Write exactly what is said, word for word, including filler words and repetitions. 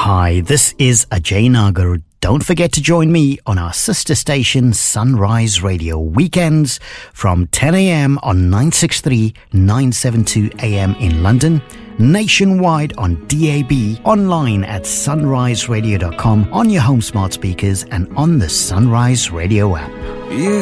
Hi, this is Ajay Nagar. Don't forget to join me on our sister station Sunrise Radio weekends from ten a.m. on nine sixty-three, nine seventy-two A M in London, nationwide on D A B, online at sunrise radio dot com, on your home smart speakers and on the Sunrise Radio app. Yeah.